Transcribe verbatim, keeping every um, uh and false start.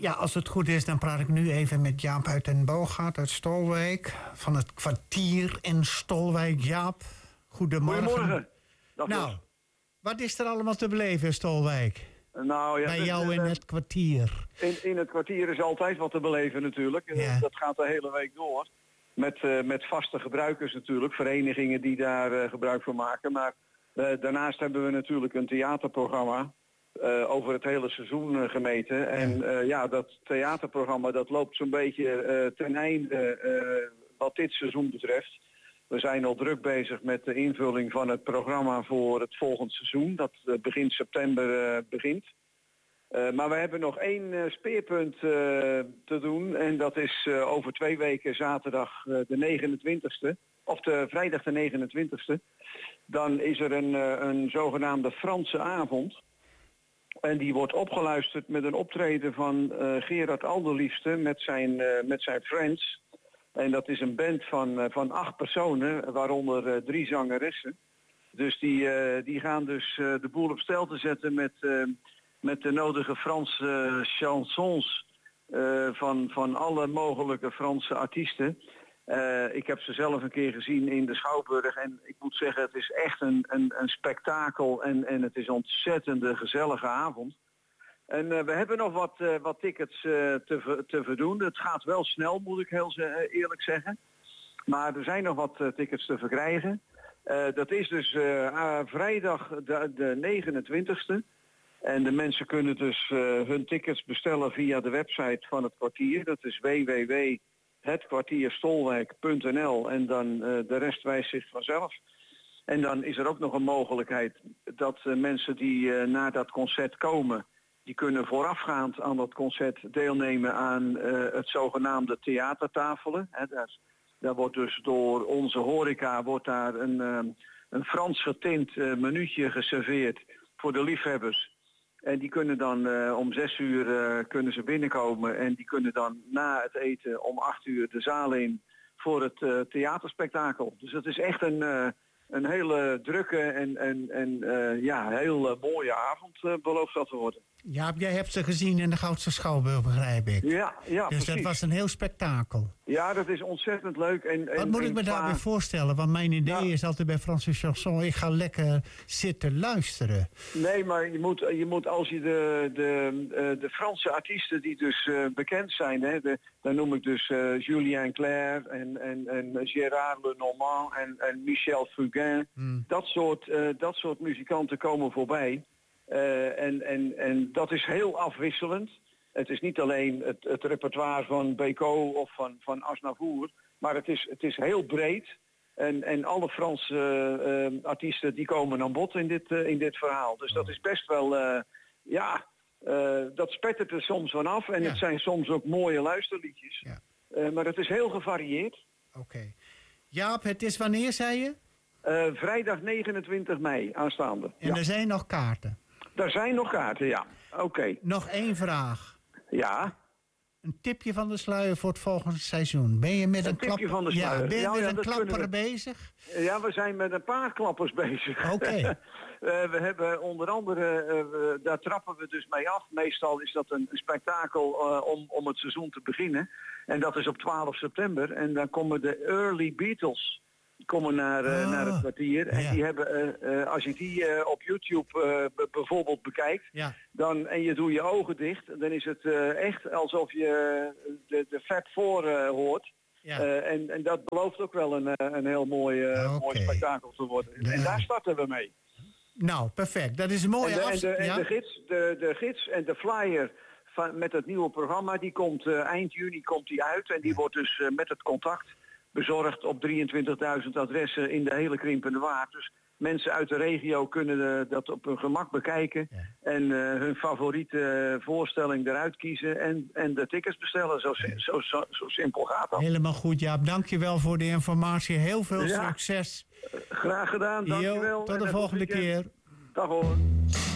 Ja, als het goed is, dan praat ik nu even met Jaap uit den Boogaard uit Stolwijk. Van het kwartier in Stolwijk. Jaap, goedemorgen. Goedemorgen. Dag, nou, Jos. wat is er allemaal te beleven in Stolwijk? Nou, ja, Bij dus, jou in uh, het kwartier. In, in het kwartier is altijd wat te beleven natuurlijk. Ja. Dat gaat de hele week door. Met, uh, met vaste gebruikers natuurlijk. Verenigingen die daar uh, gebruik van maken. Maar uh, daarnaast hebben we natuurlijk een theaterprogramma. Uh, over het hele seizoen uh, gemeten. En uh, ja, dat theaterprogramma dat loopt zo'n beetje uh, ten einde uh, wat dit seizoen betreft. We zijn al druk bezig met de invulling van het programma voor het volgend seizoen. Dat uh, begin september uh, begint. Uh, maar we hebben nog één uh, speerpunt uh, te doen. En dat is uh, over twee weken zaterdag uh, de negenentwintigste. Of de vrijdag de negenentwintigste. Dan is er een, uh, een zogenaamde Franse avond. En die wordt opgeluisterd met een optreden van uh, Gerard Alderliefste met zijn, uh, met zijn Friends. En dat is een band van, uh, van acht personen, waaronder uh, drie zangeressen. Dus die, uh, die gaan dus uh, de boel op stelte zetten met, uh, met de nodige Franse uh, chansons uh, van, van alle mogelijke Franse artiesten. Uh, ik heb ze zelf een keer gezien in de Schouwburg en ik moet zeggen, het is echt een, een, een spektakel en, en het is een ontzettende gezellige avond. En uh, we hebben nog wat, uh, wat tickets uh, te, te verdoen. Het gaat wel snel, moet ik heel eerlijk zeggen. Maar er zijn nog wat uh, tickets te verkrijgen. Uh, dat is dus uh, uh, vrijdag de, de negenentwintigste. En de mensen kunnen dus uh, hun tickets bestellen via de website van het kwartier. Dat is w w w punt het kwartier stolwijk punt n l en dan uh, de rest wijst zich vanzelf. En dan is er ook nog een mogelijkheid dat uh, mensen die uh, naar dat concert komen, die kunnen voorafgaand aan dat concert deelnemen aan uh, het zogenaamde theatertafelen. He, daar, daar wordt dus door onze horeca wordt daar een, uh, een Frans getint uh, minuutje geserveerd voor de liefhebbers. En die kunnen dan uh, om zes uur uh, kunnen ze binnenkomen en die kunnen dan na het eten om acht uur de zaal in voor het uh, theaterspektakel. Dus dat is echt een, uh, een hele drukke en, en, en uh, ja, heel uh, mooie avond uh, belooft dat te worden. Ja, jij hebt ze gezien in de Goudse Schouwburg, begrijp ik. Ja, ja, dus precies. Dat was een heel spektakel. Ja, dat is ontzettend leuk. En, en, Wat moet en ik me qua... daarbij voorstellen? Want mijn idee ja. is altijd bij Franse chanson, ik ga lekker zitten luisteren. Nee, maar je moet, je moet als je de, de, de Franse artiesten die dus uh, bekend zijn, hè, de, dan noem ik dus uh, Julien Clerc en, en, en Gérard Lenormand en, en Michel Fugain. Hmm. Dat soort, uh, dat soort muzikanten komen voorbij. Uh, en, en, en dat is heel afwisselend. Het is niet alleen het, het repertoire van Bécaud of van, van Aznavour, maar het is, het is heel breed. En, en alle Franse uh, uh, artiesten die komen aan bod in dit, uh, in dit verhaal. Dus dat is best wel, uh, ja, uh, dat spettert er soms van af. En ja. Het zijn soms ook mooie luisterliedjes. Ja. Uh, maar het is heel gevarieerd. Oké. Okay. Jaap, het is wanneer, zei je? Uh, vrijdag negenentwintig mei aanstaande. En ja. er zijn nog kaarten? Er zijn nog kaarten, ja. Oké. Okay. Nog één vraag. Ja. Een tipje van de sluier voor het volgende seizoen. Ben je met een, een tipje klap... van de sluier. Ja, ben je ja, met ja, een klapper we... bezig? Ja, we zijn met een paar klappers bezig. Oké. Okay. uh, we hebben onder andere, uh, we, daar trappen we dus mee af. Meestal is dat een, een spektakel uh, om, om het seizoen te beginnen. En dat is op twaalf september. En dan komen de Early Beatles komen naar, uh, oh, naar het kwartier. En ja. die hebben, uh, uh, als je die uh, op YouTube uh, b- bijvoorbeeld bekijkt, ja. dan, en je doet je ogen dicht, dan is het uh, echt alsof je de, de Fab Four uh, hoort. Ja. Uh, en, en dat belooft ook wel een, een heel mooi, uh, okay. mooi spektakel te worden. Ja. En daar starten we mee. Nou, perfect. Dat is een mooie afspraak. En, de, en, de, ja? en de, gids, de, de gids en de flyer van, met het nieuwe programma, die komt uh, eind juni komt die uit. En die ja. wordt dus uh, met het contact bezorgd op drieëntwintigduizend adressen in de hele Krimpende Waard. Dus mensen uit de regio kunnen uh, dat op hun gemak bekijken. Ja. En uh, hun favoriete uh, voorstelling eruit kiezen en, en de tickets bestellen. Zo, ja. zo, zo, zo simpel gaat dat. Helemaal goed, Jaap. Dank je wel voor de informatie. Heel veel ja. succes. Uh, graag gedaan, dank je wel. Tot de volgende keer. Dag hoor.